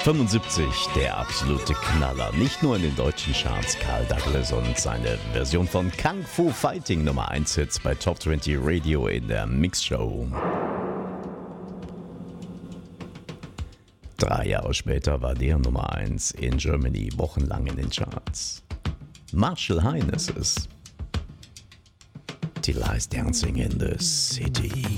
75, der absolute Knaller. Nicht nur in den deutschen Charts, Carl Douglas und seine Version von Kung Fu Fighting Nummer 1 Hits bei Top 20 Radio in der Mixshow. 3 Jahre später war der Nummer 1 in Germany wochenlang in den Charts. Marshall Hines ist Till I's Dancing in the City.